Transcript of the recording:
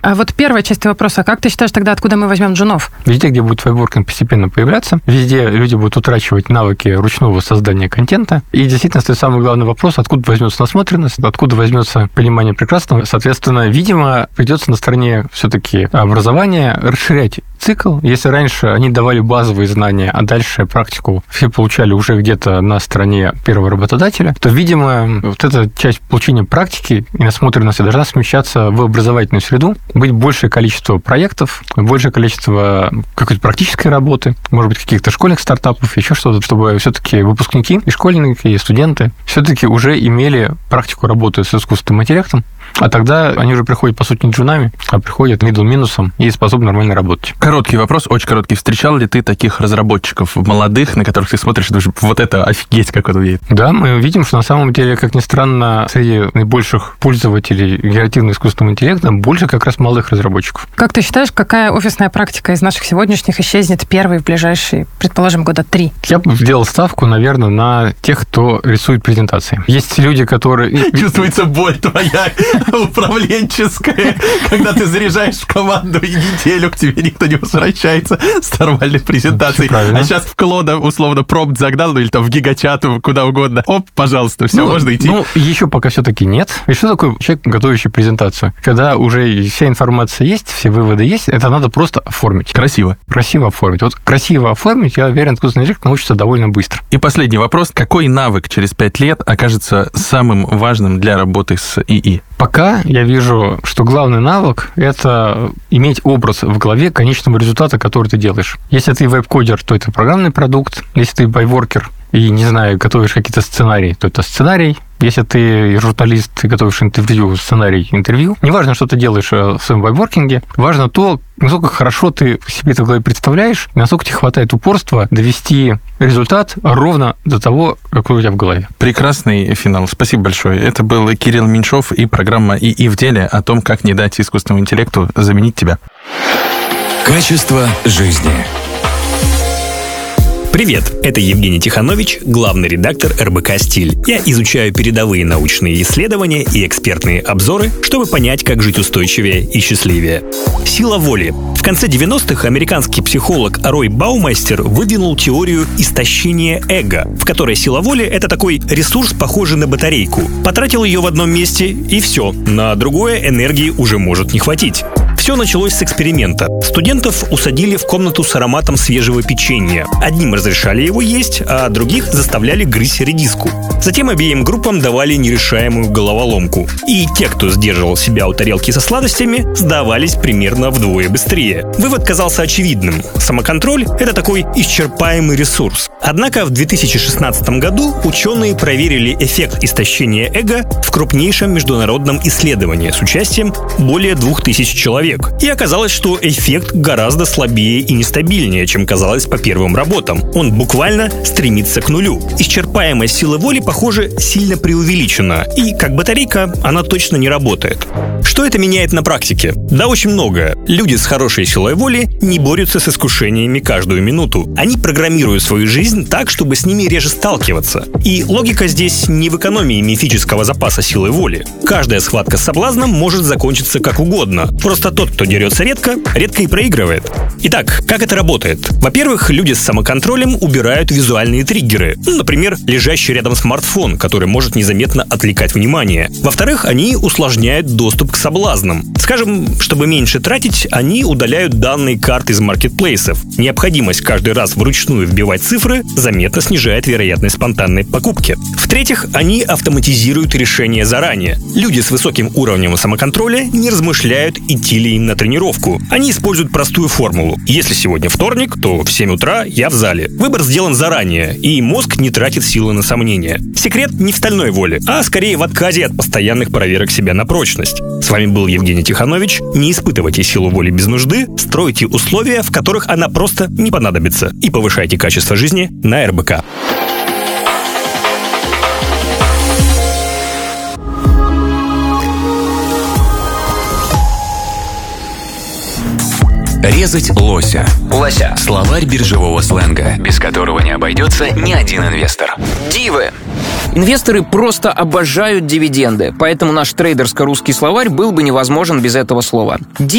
А вот первая часть вопроса, как ты считаешь тогда, откуда мы возьмем джунов? Везде, где будет вайбворкинг постепенно появляться, везде люди будут утрачивать навыки ручного создания контента. И действительно, стоит самый главный вопрос, откуда возьмется насмотренность, откуда возьмется понимание прекрасного. Соответственно, видимо, придется на стороне все-таки образования расширять цикл. Если раньше они давали базовые знания, а дальше практику все получали уже где-то на стороне первого работодателя, то, видимо, вот эта часть получения практики и насмотренности должна смещаться в образовательную среду, быть большее количество проектов, большее количество какой-то практической работы, может быть, каких-то школьных стартапов, еще что-то, чтобы все-таки выпускники и школьники, и студенты все-таки уже имели практику работы с искусственным интеллектом, а тогда они уже приходят, по сути, не джунами, а приходят middle-минусом и способны нормально работать. Короткий вопрос, очень короткий. Встречал ли ты таких разработчиков молодых, на которых ты смотришь, думаешь, вот это офигеть, как он умеет? Да, мы видим, что на самом деле, как ни странно, среди наибольших пользователей генеративного искусственного интеллекта больше как раз молодых разработчиков. Как ты считаешь, какая офисная практика из наших сегодняшних исчезнет первой в ближайшие, предположим, года 3? Я бы сделал ставку, наверное, на тех, кто рисует презентации. Есть люди, которые... Чувствуется боль твоя управленческая, когда ты заряжаешь в команду, и неделю к тебе никто не возвращается с нормальной презентацией. А сейчас в Клода, условно, промпт загнал, или там в Гигачат, куда угодно. Оп, пожалуйста, все, можно идти. Ну, еще пока все-таки нет. И что такое человек, готовящий презентацию? Когда уже вся информация есть, все выводы есть, это надо просто оформить. Красиво. Красиво оформить. Вот красиво оформить, я уверен, искусственный интеллект научится довольно быстро. И последний вопрос. Какой навык через 5 лет окажется самым важным для работы с ИИ? Пока я вижу, что главный навык – это иметь образ в голове конечного результата, который ты делаешь. Если ты веб-кодер, то это программный продукт. Если ты байворкер и, не знаю, готовишь какие-то сценарии, то это сценарий. Если ты журналист и готовишь интервью, сценарий интервью, неважно, что ты делаешь в своем вайбворкинге, важно то, насколько хорошо ты себе это в голове представляешь, насколько тебе хватает упорства довести результат ровно до того, какой у тебя в голове. Прекрасный финал. Спасибо большое. Это был Кирилл Меньшов и программа ИИ в деле о том, как не дать искусственному интеллекту заменить тебя. Качество жизни. Привет, это Евгений Тиханович, главный редактор РБК «Стиль». Я изучаю передовые научные исследования и экспертные обзоры, чтобы понять, как жить устойчивее и счастливее. Сила воли. В конце 90-х американский психолог Рой Баумайстер выдвинул теорию истощения эго, в которой сила воли — это такой ресурс, похожий на батарейку. Потратил ее в одном месте, и все. На другое энергии уже может не хватить. Все началось с эксперимента. Студентов усадили в комнату с ароматом свежего печенья. Одним разрешали его есть, а других заставляли грызть редиску. Затем обеим группам давали нерешаемую головоломку. И те, кто сдерживал себя у тарелки со сладостями, сдавались примерно вдвое быстрее. Вывод казался очевидным. Самоконтроль — это такой исчерпаемый ресурс. Однако в 2016 году ученые проверили эффект истощения эго в крупнейшем международном исследовании с участием более 2000 человек. И оказалось, что эффект гораздо слабее и нестабильнее, чем казалось по первым работам. Он буквально стремится к нулю. Исчерпаемость силы воли, похоже, сильно преувеличена. И как батарейка она точно не работает. Что это меняет на практике? Да очень многое. Люди с хорошей силой воли не борются с искушениями каждую минуту. Они программируют свою жизнь так, чтобы с ними реже сталкиваться. И логика здесь не в экономии мифического запаса силы воли. Каждая схватка с соблазном может закончиться как угодно. Просто тот, кто дерется редко и проигрывает. Итак, как это работает? Во-первых, люди с самоконтролем убирают визуальные триггеры. Например, лежащий рядом смартфон, который может незаметно отвлекать внимание. Во-вторых, они усложняют доступ к соблазнам. Скажем, чтобы меньше тратить, они удаляют данные карт из маркетплейсов. Необходимость каждый раз вручную вбивать цифры заметно снижает вероятность спонтанной покупки. В-третьих, они автоматизируют решения заранее. Люди с высоким уровнем самоконтроля не размышляют, идти ли им на тренировку. Они используют простую формулу. Если сегодня вторник, то в 7 утра я в зале. Выбор сделан заранее, и мозг не тратит силы на сомнения. Секрет не в стальной воле, а скорее в отказе от постоянных проверок себя на прочность. С вами был Евгений Тиханович. Не испытывайте силу воли без нужды, стройте условия, в которых она просто не понадобится, и повышайте качество жизни на РБК. Резать лося. Лося. Словарь биржевого сленга, без которого не обойдется ни один инвестор. Дивы. Инвесторы просто обожают дивиденды, поэтому наш трейдерско-русский словарь был бы невозможен без этого слова.